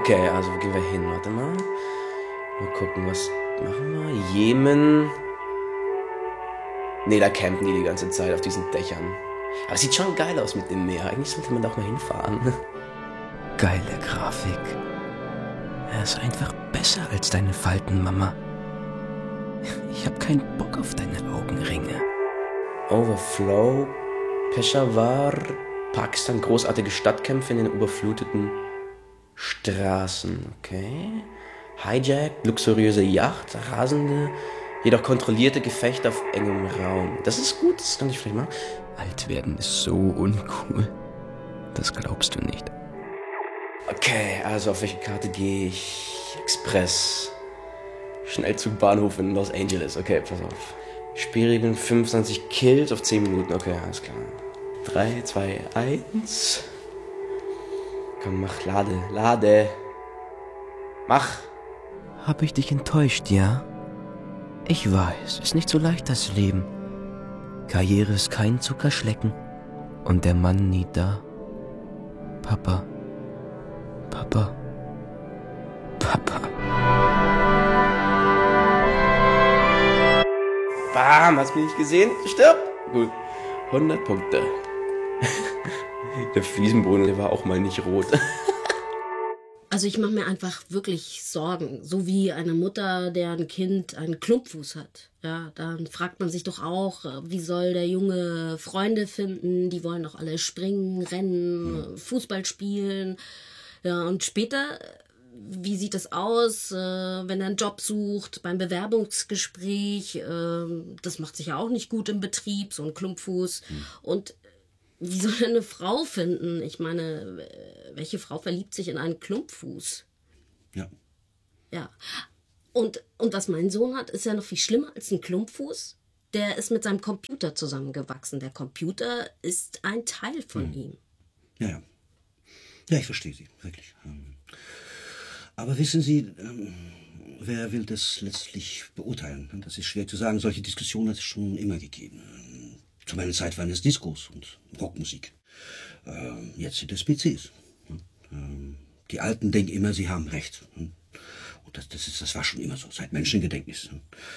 Okay, also wo gehen wir hin? Warte mal. Mal gucken, was machen wir? Jemen. Nee, da campen die ganze Zeit auf diesen Dächern. Aber es sieht schon geil aus mit dem Meer. Eigentlich sollte man da auch mal hinfahren. Geile Grafik. Er ist einfach besser als deine Falten, Mama. Ich hab keinen Bock auf deine Augenringe. Overflow, Peshawar, Pakistan, großartige Stadtkämpfe in den überfluteten Straßen. Okay. Hijack, luxuriöse Yacht, rasende, jedoch kontrollierte Gefechte auf engem Raum. Das ist gut, das kann ich vielleicht machen. Alt werden ist so uncool. Das glaubst du nicht. Okay, also auf welche Karte gehe ich? Express. Schnellzugbahnhof in Los Angeles. Okay, pass auf. Spielregeln 25 Kills auf 10 Minuten. Okay, alles klar. 3, 2, 1. Komm, mach, lade. Mach. Hab ich dich enttäuscht, ja? Ich weiß, ist nicht so leicht, das Leben. Karriere ist kein Zuckerschlecken. Und der Mann nie da. Papa. Bam, hast du mich nicht gesehen? Stirb! Gut. 100 Punkte. Der Fliesenboden, der war auch mal nicht rot. Also ich mache mir einfach wirklich Sorgen. So wie eine Mutter, deren Kind einen Klumpfuß hat. Ja, dann fragt man sich doch auch, wie soll der Junge Freunde finden? Die wollen doch alle springen, rennen, Fußball spielen. Ja, und später, wie sieht es aus, wenn er einen Job sucht, beim Bewerbungsgespräch? Das macht sich ja auch nicht gut im Betrieb, so ein Klumpfuß. Und wie soll er eine Frau finden? Ich meine, welche Frau verliebt sich in einen Klumpfuß? Ja. Ja. Und was mein Sohn hat, ist ja noch viel schlimmer als ein Klumpfuß. Der ist mit seinem Computer zusammengewachsen. Der Computer ist ein Teil von ihm. Ja. Ja, ich verstehe Sie, wirklich. Aber wissen Sie, wer will das letztlich beurteilen? Das ist schwer zu sagen. Solche Diskussionen hat es schon immer gegeben. Zu meiner Zeit waren es Discos und Rockmusik. Jetzt sind es PCs. Die Alten denken immer, sie haben Recht. Und das war schon immer so, seit Menschengedenken.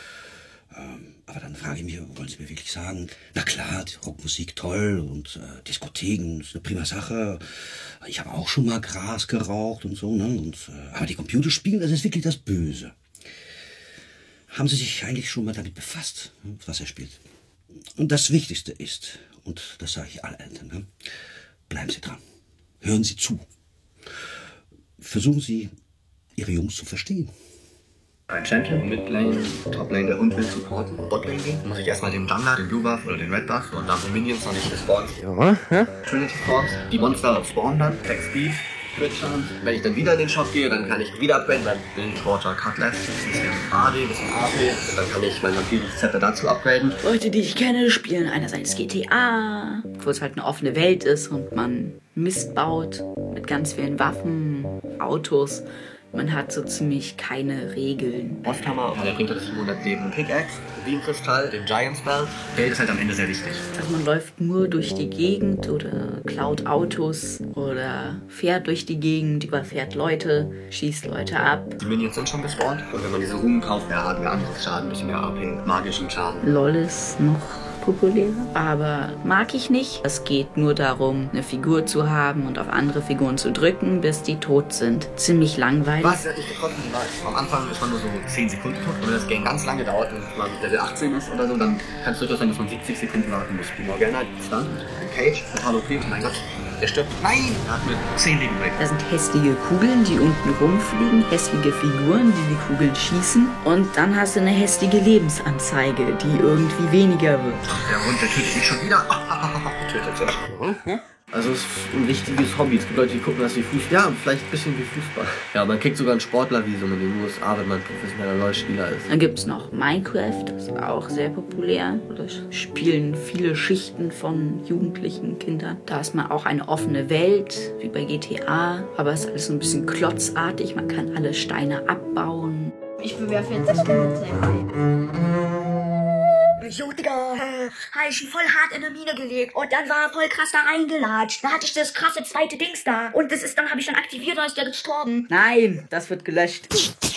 Aber dann frage ich mich, wollen Sie mir wirklich sagen, na klar, die Rockmusik toll und Diskotheken ist eine prima Sache. Ich habe auch schon mal Gras geraucht und so, ne? Aber die Computerspiele, das ist wirklich das Böse. Haben Sie sich eigentlich schon mal damit befasst, was er spielt? Und das Wichtigste ist, und das sage ich allen Eltern, ne? Bleiben Sie dran. Hören Sie zu. Versuchen Sie, Ihre Jungs zu verstehen. Ein Champion, Midlane, Toplane, der Hund will supporten, Botlane gehen. Dann muss ich erstmal den Jungler, den Blue Buff oder den Red Buff und dann die Minions noch nicht gespawnt. Ja. Trinity Force, die Monster spawnen dann, Tech Speed, Crit Chance. Wenn ich dann wieder in den Shop gehe, dann kann ich wieder upgraden, dann Build Water Cutlass, ein bisschen AD, ein bisschen AP. Dann kann ich mein Vampir-Zepter dazu upgraden. Leute, die ich kenne, spielen einerseits GTA, wo es halt eine offene Welt ist und man Mist baut mit ganz vielen Waffen, Autos. Man hat so ziemlich keine Regeln. Osthammer, der bringt halt 700 Leben. Pickaxe, Beamkristall, den Giant Spell. Geld ist halt am Ende sehr wichtig. Also man läuft nur durch die Gegend oder klaut Autos oder fährt durch die Gegend, überfährt Leute, schießt Leute ab. Die Minions sind schon gespawnt. Und wenn man diese Runen kauft, hat mehr anderes Schaden, ein bisschen mehr AP, magischen Schaden. LOL ist noch populär, aber mag ich nicht. Es geht nur darum, eine Figur zu haben und auf andere Figuren zu drücken, bis die tot sind. Ziemlich langweilig. Was? Der hat nicht getroffen, die weiß. Am Anfang ist man nur so 10 Sekunden tot. Und wenn das Game ganz lange dauert und man Level 18 ist oder so, dann kann es durchaus sein, dass man 70 Sekunden warten muss. Die Morgana, die Stun, ein Cage, total OP. Oh mein Gott, der stirbt. Nein! Er hat mit 10 Leben weg. Da sind hässliche Kugeln, die unten rumfliegen, hässliche Figuren, die Kugeln schießen. Und dann hast du eine hässliche Lebensanzeige, die irgendwie weniger wird. Der Hund, der tötet mich schon wieder. Tötet. Also es ist ein wichtiges Hobby. Es gibt Leute, die gucken das wie Fußball. Ja, vielleicht ein bisschen wie Fußball. Ja, man kriegt sogar ein Sportlervisum in den USA, wenn man professioneller LoL-Spieler ist. Dann gibt es noch Minecraft, das ist auch sehr populär. Da spielen viele Schichten von jugendlichen Kindern. Da ist man auch eine offene Welt, wie bei GTA. Aber es ist alles so ein bisschen klotzartig. Man kann alle Steine abbauen. Ich bewerfe jetzt das Ei. Jo, Digga, hab ich ihn voll hart in der Mine gelegt und dann war er voll krass da reingelatscht. Da hatte ich das krasse zweite Dings da und dann habe ich dann aktiviert, da ist der gestorben. Nein, das wird gelöscht.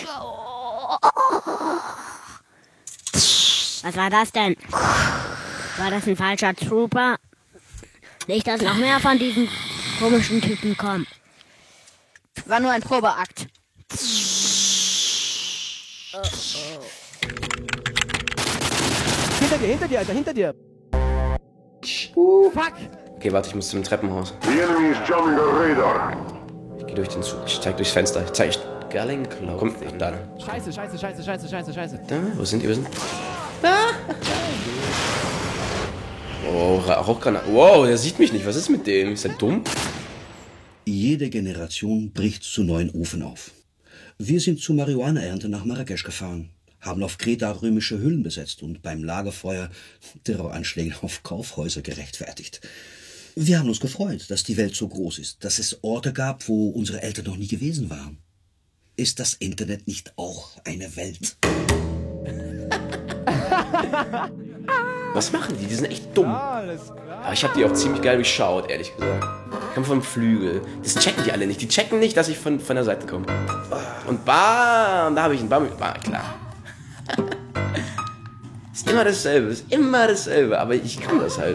Was war das denn? War das ein falscher Trooper? Nicht, dass noch mehr von diesen komischen Typen kommen. War nur ein Probeakt. Hinter dir, Alter, hinter dir. Fuck. Okay, warte, ich muss zum Treppenhaus. The enemy is jamming the radar. Ich geh durch den Zug. Ich zeig durchs Fenster. Ich zeig Gerling-Klaus. Komm, da. Scheiße. Da, wo sind die? Oh, Rauchgranate. Wow, der sieht mich nicht. Was ist mit dem? Ist er dumm? Jede Generation bricht zu neuen Ofen auf. Wir sind zur Marihuana-Ernte nach Marrakesch gefahren, haben auf Kreta römische Hüllen besetzt und beim Lagerfeuer Terroranschläge auf Kaufhäuser gerechtfertigt. Wir haben uns gefreut, dass die Welt so groß ist, dass es Orte gab, wo unsere Eltern noch nie gewesen waren. Ist das Internet nicht auch eine Welt? Was machen die? Die sind echt dumm. Aber ich habe die auch ziemlich geil durchschaut, ehrlich gesagt. Ich komme vom Flügel. Das checken die alle nicht. Die checken nicht, dass ich von der Seite komme. Und bam, da habe ich einen Bam. Klar. Ist immer dasselbe. Aber ich kann das halt.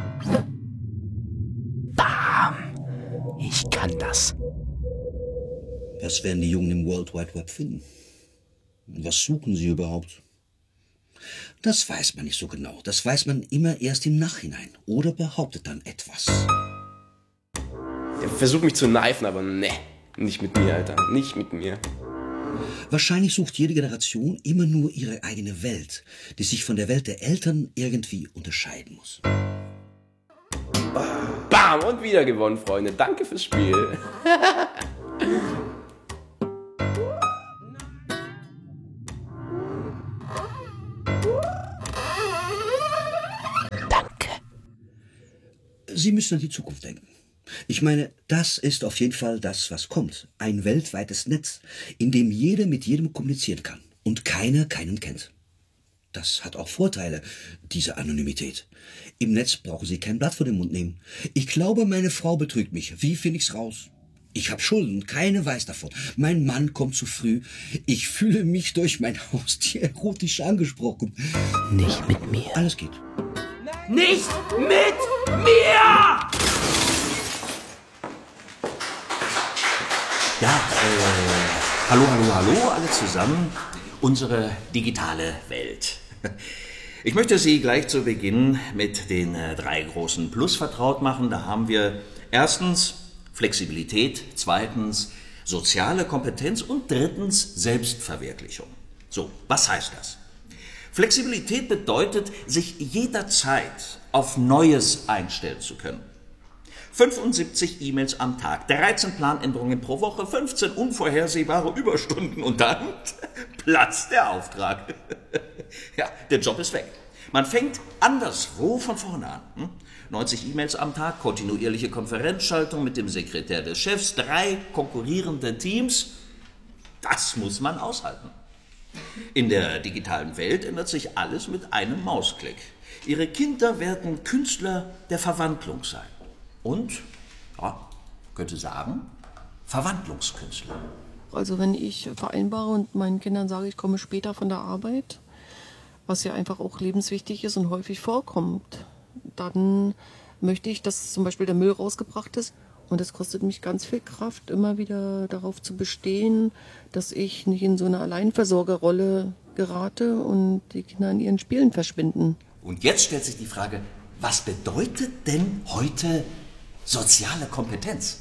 Bam. Ich kann das. Was werden die Jungen im World Wide Web finden? Was suchen sie überhaupt? Das weiß man nicht so genau. Das weiß man immer erst im Nachhinein. Oder behauptet dann etwas. Der versucht mich zu kneifen, aber ne. Nicht mit mir, Alter. Nicht mit mir. Wahrscheinlich sucht jede Generation immer nur ihre eigene Welt, die sich von der Welt der Eltern irgendwie unterscheiden muss. Bam! Und wieder gewonnen, Freunde. Danke fürs Spiel. Sie müssen an die Zukunft denken. Ich meine, das ist auf jeden Fall das, was kommt. Ein weltweites Netz, in dem jeder mit jedem kommunizieren kann und keiner keinen kennt. Das hat auch Vorteile, diese Anonymität. Im Netz brauchen Sie kein Blatt vor den Mund nehmen. Ich glaube, meine Frau betrügt mich. Wie finde ich's raus? Ich habe Schulden, keine weiß davon. Mein Mann kommt zu früh. Ich fühle mich durch mein Haustier erotisch angesprochen. Nicht mit mir. Alles geht. Nicht mit mir! Ja, hallo alle zusammen. Unsere digitale Welt. Ich möchte Sie gleich zu Beginn mit den 3 großen Plus vertraut machen. Da haben wir erstens Flexibilität, zweitens soziale Kompetenz und drittens Selbstverwirklichung. So, was heißt das? Flexibilität bedeutet, sich jederzeit auf Neues einstellen zu können. 75 E-Mails am Tag, 13 Planänderungen pro Woche, 15 unvorhersehbare Überstunden und dann platzt der Auftrag. Ja, der Job ist weg. Man fängt anderswo von vorne an. 90 E-Mails am Tag, kontinuierliche Konferenzschaltung mit dem Sekretär des Chefs, 3 konkurrierende Teams. Das muss man aushalten. In der digitalen Welt ändert sich alles mit einem Mausklick. Ihre Kinder werden Künstler der Verwandlung sein. Und, ja, könnte sagen, Verwandlungskünstler. Also wenn ich vereinbare und meinen Kindern sage, ich komme später von der Arbeit, was ja einfach auch lebenswichtig ist und häufig vorkommt, dann möchte ich, dass zum Beispiel der Müll rausgebracht ist. Und es kostet mich ganz viel Kraft, immer wieder darauf zu bestehen, dass ich nicht in so eine Alleinversorgerrolle gerate und die Kinder in ihren Spielen verschwinden. Und jetzt stellt sich die Frage, was bedeutet denn heute soziale Kompetenz?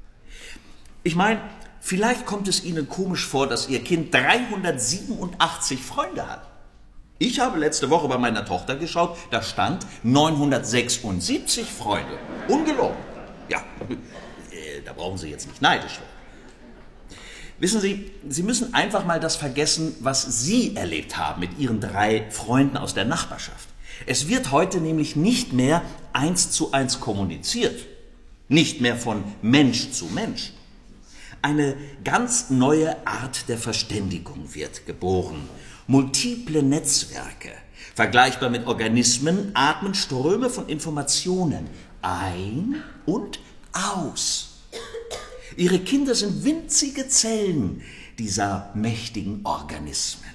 Ich meine, vielleicht kommt es Ihnen komisch vor, dass Ihr Kind 387 Freunde hat. Ich habe letzte Woche bei meiner Tochter geschaut, da stand 976 Freunde. Ungelogen. Ja, da brauchen Sie jetzt nicht neidisch werden. Wissen Sie, Sie müssen einfach mal das vergessen, was Sie erlebt haben mit Ihren 3 Freunden aus der Nachbarschaft. Es wird heute nämlich nicht mehr 1:1 kommuniziert, nicht mehr von Mensch zu Mensch. Eine ganz neue Art der Verständigung wird geboren. Multiple Netzwerke, Vergleichbar mit Organismen atmen Ströme von Informationen ein und aus. Ihre Kinder sind winzige Zellen dieser mächtigen Organismen.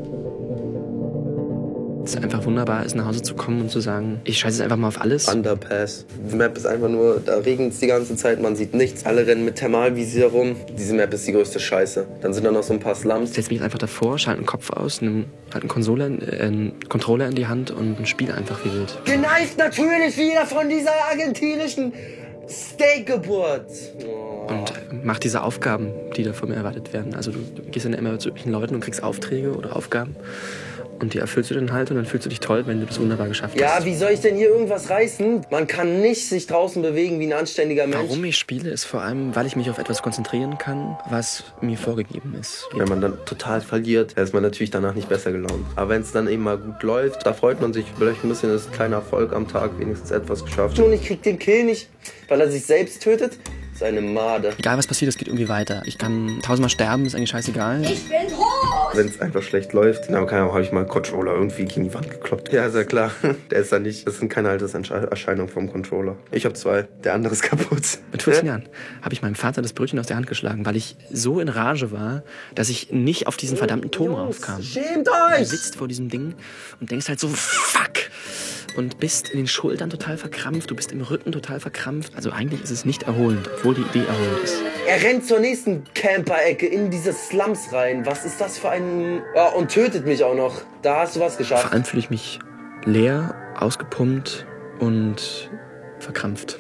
Es ist einfach wunderbar, ist nach Hause zu kommen und zu sagen, ich scheiße jetzt einfach mal auf alles. Underpass. Die Map ist einfach nur, da regnet es die ganze Zeit, man sieht nichts. Alle rennen mit Thermalvisier rum. Diese Map ist die größte Scheiße. Dann sind da noch so ein paar Slums. Ich setze mich jetzt einfach davor, schalte einen Kopf aus, nehme halt einen Controller in die Hand und spiele einfach wie wild. Geneift natürlich wieder von dieser argentinischen Steakgeburt. Oh. Und mach diese Aufgaben, die da von mir erwartet werden. Also du gehst dann immer zu irgendwelchen Leuten und kriegst Aufträge oder Aufgaben. Und die erfüllst du dann halt und dann fühlst du dich toll, wenn du das wunderbar geschafft hast. Ja, wie soll ich denn hier irgendwas reißen? Man kann nicht sich draußen bewegen wie ein anständiger Mensch. Warum ich spiele, ist vor allem, weil ich mich auf etwas konzentrieren kann, was mir vorgegeben ist. Wenn man dann total verliert, ist man natürlich danach nicht besser gelaunt. Aber wenn es dann eben mal gut läuft, da freut man sich vielleicht ein bisschen, das ist ein kleiner Erfolg am Tag, wenigstens etwas geschafft. Und ich krieg den Kill nicht, weil er sich selbst tötet. Seine Made. Egal was passiert, es geht irgendwie weiter. Ich kann 1000-mal sterben, ist eigentlich scheißegal. Ich bin tot! Wenn es einfach schlecht läuft, dann habe ich mal einen Controller irgendwie gegen die Wand gekloppt. Ja, ist ja klar. Der ist da nicht, das sind keine Alterserscheinungen vom Controller. Ich habe 2, der andere ist kaputt. Mit 14 Jahren habe ich meinem Vater das Brötchen aus der Hand geschlagen, weil ich so in Rage war, dass ich nicht auf diesen verdammten Turm raufkam. Schämt euch! Du sitzt vor diesem Ding und denkst halt so, fuck! Und bist in den Schultern total verkrampft, du bist im Rücken total verkrampft. Also eigentlich ist es nicht erholend, obwohl die Idee erholend ist. Er rennt zur nächsten Camper-Ecke in diese Slums rein. Was ist das für ein... Ja, und tötet mich auch noch. Da hast du was geschafft. Vor allem fühle ich mich leer, ausgepumpt und verkrampft.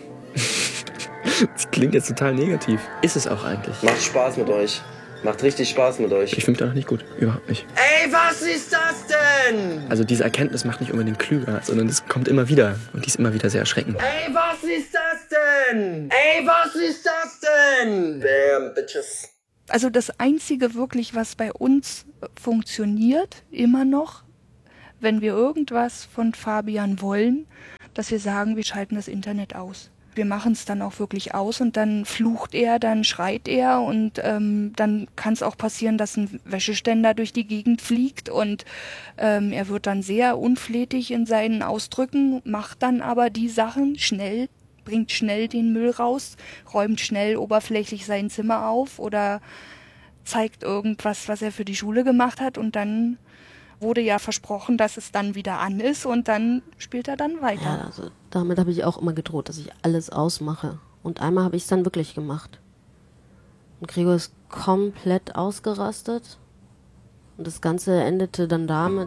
Das klingt jetzt total negativ. Ist es auch eigentlich. Macht Spaß mit euch. Macht richtig Spaß mit euch. Ich fühle mich da noch nicht gut. Überhaupt nicht. Ey, was ist das denn? Also diese Erkenntnis macht nicht unbedingt klüger, sondern es kommt immer wieder. Und die ist immer wieder sehr erschreckend. Ey, was ist das denn? Ey, was ist das denn? Damn, bitches. Also das Einzige wirklich, was bei uns funktioniert, immer noch, wenn wir irgendwas von Fabian wollen, dass wir sagen, wir schalten das Internet aus. Wir machen es dann auch wirklich aus und dann flucht er, dann schreit er und dann kann es auch passieren, dass ein Wäscheständer durch die Gegend fliegt und er wird dann sehr unflätig in seinen Ausdrücken, macht dann aber die Sachen schnell, bringt schnell den Müll raus, räumt schnell oberflächlich sein Zimmer auf oder zeigt irgendwas, was er für die Schule gemacht hat und dann wurde ja versprochen, dass es dann wieder an ist und dann spielt er dann weiter. Ja, also damit habe ich auch immer gedroht, dass ich alles ausmache. Und einmal habe ich es dann wirklich gemacht. Und Gregor ist komplett ausgerastet. Und das Ganze endete dann damit...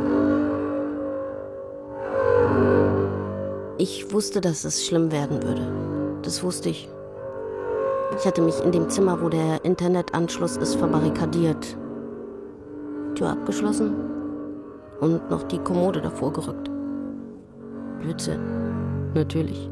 Ich wusste, dass es schlimm werden würde. Das wusste ich. Ich hatte mich in dem Zimmer, wo der Internetanschluss ist, verbarrikadiert. Tür abgeschlossen und noch die Kommode davor gerückt. Blödsinn. Natürlich.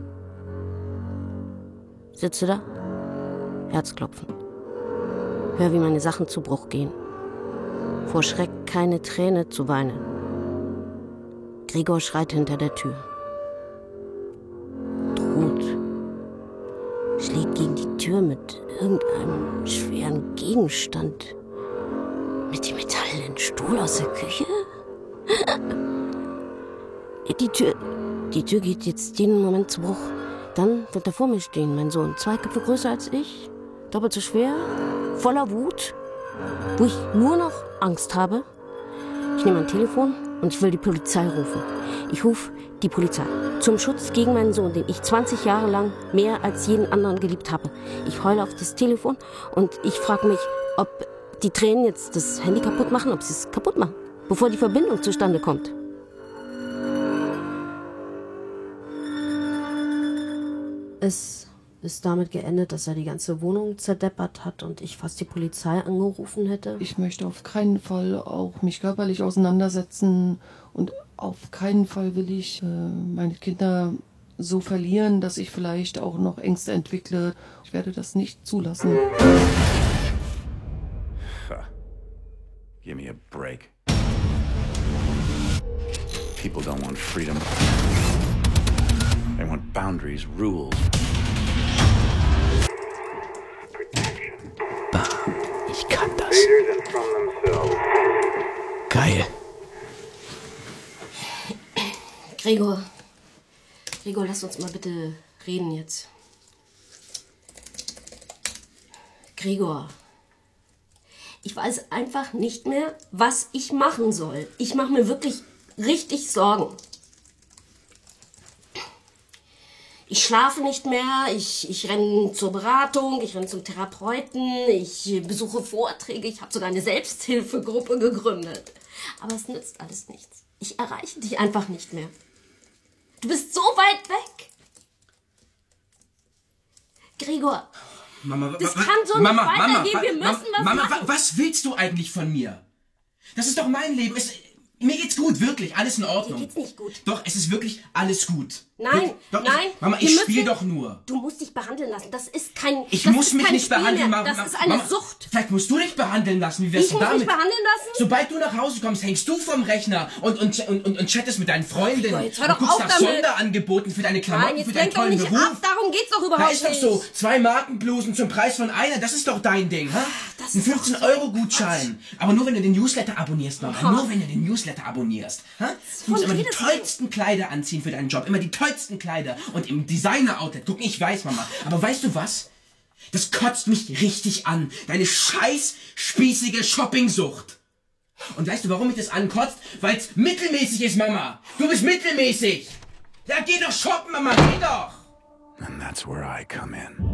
Sitze da, Herzklopfen. Hör, wie meine Sachen zu Bruch gehen. Vor Schreck keine Träne zu weinen. Gregor schreit hinter der Tür. Droht. Schlägt gegen die Tür mit irgendeinem schweren Gegenstand. Mit dem metallenen Stuhl aus der Küche? Die Tür geht jetzt jeden Moment zu Bruch. Dann wird er vor mir stehen, mein Sohn. 2 Köpfe größer als ich, doppelt so schwer, voller Wut, wo ich nur noch Angst habe. Ich nehme mein Telefon und ich will die Polizei rufen. Ich rufe die Polizei. Zum Schutz gegen meinen Sohn, den ich 20 Jahre lang mehr als jeden anderen geliebt habe. Ich heule auf das Telefon und ich frage mich, ob die Tränen jetzt das Handy kaputt machen, ob sie es kaputt machen, bevor die Verbindung zustande kommt. Es ist damit geendet, dass er die ganze Wohnung zerdeppert hat und ich fast die Polizei angerufen hätte. Ich möchte auf keinen Fall auch mich körperlich auseinandersetzen und auf keinen Fall will ich meine Kinder so verlieren, dass ich vielleicht auch noch Ängste entwickle. Ich werde das nicht zulassen. Give me a break. People don't want freedom. They want boundaries, rules. Bam, ich kann das. Geil. Gregor, lass uns mal bitte reden jetzt. Gregor, ich weiß einfach nicht mehr, was ich machen soll. Ich mache mir wirklich richtig Sorgen. Ich schlafe nicht mehr, ich renne zur Beratung, ich renne zum Therapeuten, ich besuche Vorträge, ich habe sogar eine Selbsthilfegruppe gegründet. Aber es nützt alles nichts. Ich erreiche dich einfach nicht mehr. Du bist so weit weg. Gregor, Mama, das kann so nicht weitergehen. Wir müssen was machen. Was willst du eigentlich von mir? Das ist doch mein Leben. Mir geht's gut, wirklich. Alles in Ordnung. Dir geht's nicht gut. Doch, es ist wirklich alles gut. Nein, nein. Mama, ich spiele doch nur. Du musst dich behandeln lassen. Das ist kein Ich muss mich nicht behandeln lassen. lassen. Das ist eine Sucht. Vielleicht musst du dich behandeln lassen. Wie wär's Ich muss damit? mich behandeln lassen? Sobald du nach Hause kommst, hängst du vom Rechner und chattest mit deinen Freundinnen. Jetzt hör doch und guckst auf nach damit. Sonderangeboten für deine Klamotten, Nein, jetzt für deinen lenk doch tollen nicht Beruf. ab. Darum geht's doch Da überhaupt ist doch nicht. so, 2 Markenblusen zum Preis von einer. Das ist doch dein Ding, ha? Das Ein ist doch 15-Euro-Gutschein. Aber nur, wenn du den Newsletter abonnierst, Mama. Nur, wenn du den Newsletter abonnierst. Ha? Du musst immer die tollsten Kleider anziehen für deinen Job. Immer die tollsten Kleider. Und im Designer-Outlet. Guck, ich weiß, Mama. Aber weißt du was? Das kotzt mich richtig an. Deine scheiß spießige Shoppingsucht. Und weißt du, warum mich das ankotzt? Weil's mittelmäßig ist, Mama. Du bist mittelmäßig. Ja, geh doch shoppen, Mama. Geh doch. And that's where I come in.